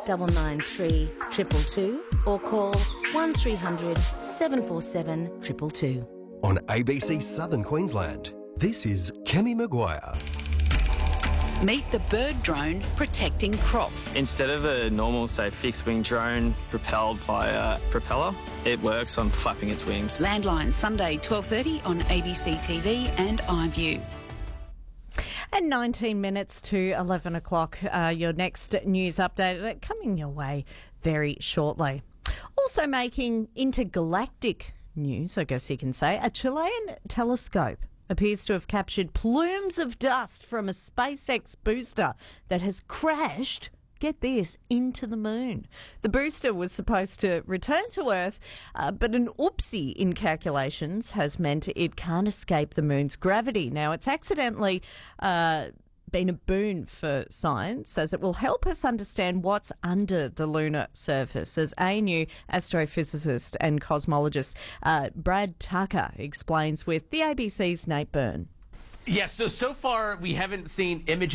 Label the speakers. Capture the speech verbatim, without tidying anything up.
Speaker 1: nine nine three, two two two or call one three hundred, seven four seven, two two two.
Speaker 2: On A B C Southern Queensland, this is Kemi Maguire.
Speaker 3: Meet the bird drone protecting crops.
Speaker 4: Instead of a normal, say, fixed-wing drone propelled by a propeller, it works on flapping its wings.
Speaker 3: Landline, Sunday, twelve thirty on A B C T V and iView.
Speaker 5: And nineteen minutes to eleven o'clock, uh, your next news update coming your way very shortly. Also making intergalactic news, I guess you can say, a Chilean telescope appears to have captured plumes of dust from a SpaceX booster that has crashed, get this, into the moon. The booster was supposed to return to Earth, uh, but an oopsie in calculations has meant it can't escape the moon's gravity. Now, it's accidentally uh, been a boon for science, as it will help us understand what's under the lunar surface, as A N U astrophysicist and cosmologist uh, Brad Tucker explains with the A B C's Nate Byrne.
Speaker 6: Yes, so so far we haven't seen images